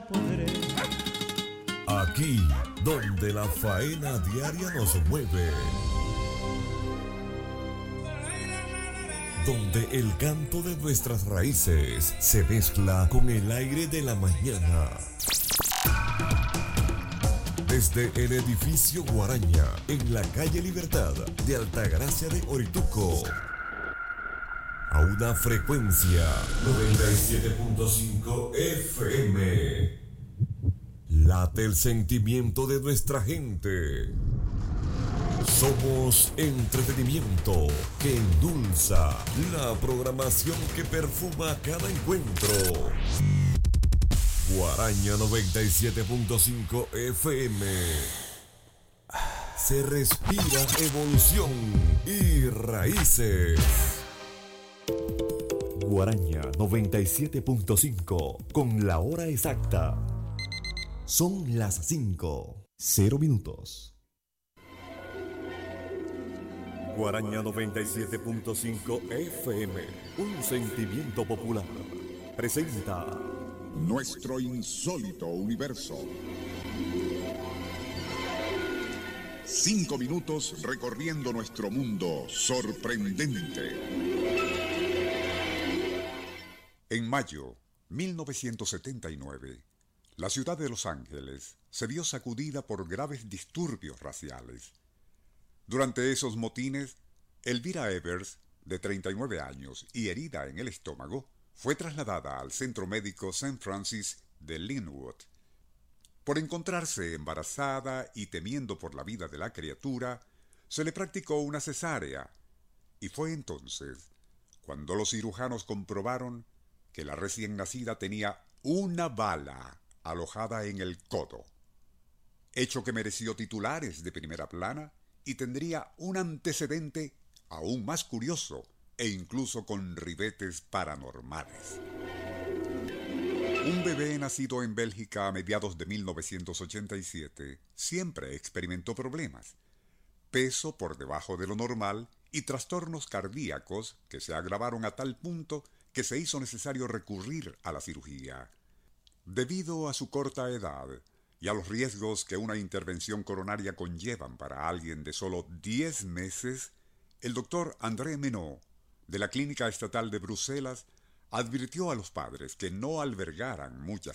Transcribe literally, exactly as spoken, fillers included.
podré. Aquí, donde la faena diaria nos mueve. Donde el canto de nuestras raíces se mezcla con el aire de la mañana. Desde el edificio Guaraña, en la calle Libertad de Altagracia de Orituco, a una frecuencia noventa y siete punto cinco F M. Late el sentimiento de nuestra gente. Somos entretenimiento que endulza la programación que perfuma cada encuentro. Guaraña noventa y siete punto cinco F M. Se respira evolución y raíces. Guaraña noventa y siete punto cinco con la hora exacta. Son las cinco, cero minutos. Guaraña noventa y siete punto cinco F M, un sentimiento popular, presenta Nuestro insólito universo. Cinco minutos recorriendo nuestro mundo sorprendente. En mayo mil novecientos setenta y nueve, la ciudad de Los Ángeles se vio sacudida por graves disturbios raciales. Durante esos motines, Elvira Evers, de treinta y nueve años y herida en el estómago, fue trasladada al centro médico Saint Francis de Linwood. Por encontrarse embarazada y temiendo por la vida de la criatura, se le practicó una cesárea, y fue entonces cuando los cirujanos comprobaron que la recién nacida tenía una bala alojada en el codo, hecho que mereció titulares de primera plana y tendría un antecedente aún más curioso e incluso con ribetes paranormales. Un bebé nacido en Bélgica a mediados de mil novecientos ochenta y siete siempre experimentó problemas, peso por debajo de lo normal y trastornos cardíacos que se agravaron a tal punto que se hizo necesario recurrir a la cirugía. Debido a su corta edad y a los riesgos que una intervención coronaria conllevan para alguien de solo diez meses, el doctor André Menot, de la Clínica Estatal de Bruselas, advirtió a los padres que no albergaran muchas